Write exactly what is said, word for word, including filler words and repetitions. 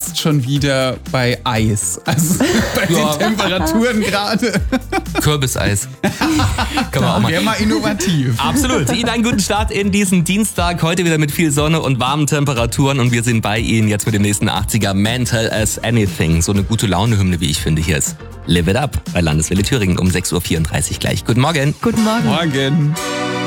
fast schon wieder bei Eis. Also bei Ja. den Temperaturen gerade. Kürbiseis. Kann man auch mal. Wäre mal innovativ. Absolut. Ihnen einen guten Start in diesen Dienstag. Heute wieder mit viel Sonne und warmen Temperaturen. Und wir sind bei Ihnen jetzt mit dem nächsten achtziger Mental as Anything. So eine gute Laune-Hymne, wie ich finde. Hier ist Live It Up bei Landeswelle Thüringen um sechs Uhr vierunddreißig gleich. Guten Morgen. Guten Morgen. Morgen.